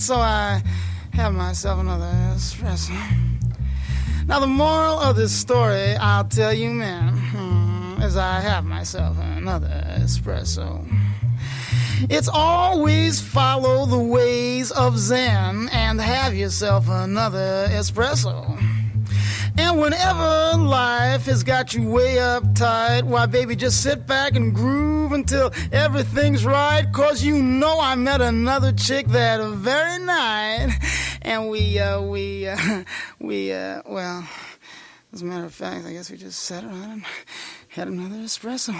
So I have myself another espresso. Now the moral of this story, I'll tell you, man, is I have myself another espresso. It's always follow the ways of Zen and have yourself another espresso. And whenever life has got you way uptight, why, baby, just sit back and groove until everything's right, 'cause you know I met another chick that very night. And well, as a matter of fact, I guess we just sat around and had another espresso.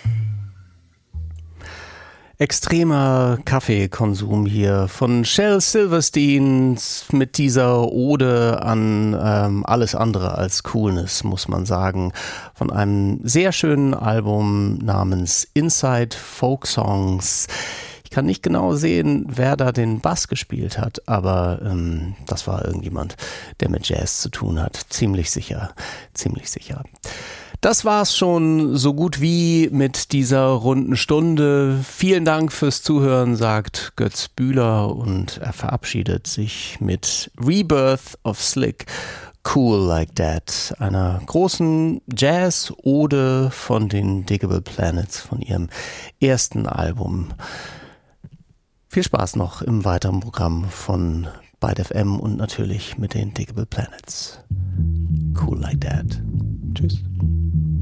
Extremer Kaffeekonsum hier von Shel Silverstein mit dieser Ode an alles andere als Coolness, muss man sagen. Von einem sehr schönen Album namens Inside Folk Songs. Ich kann nicht genau sehen, wer da den Bass gespielt hat, aber das war irgendjemand, der mit Jazz zu tun hat. Ziemlich sicher, ziemlich sicher. Das war's schon so gut wie mit dieser runden Stunde. Vielen Dank fürs Zuhören, sagt Götz Bühler, und er verabschiedet sich mit Rebirth of Slick, Cool Like That, einer großen Jazz-Ode von den Digable Planets, von ihrem ersten Album. Viel Spaß noch im weiteren Programm von Byte FM und natürlich mit den Digable Planets. Cool Like That. Tschüss.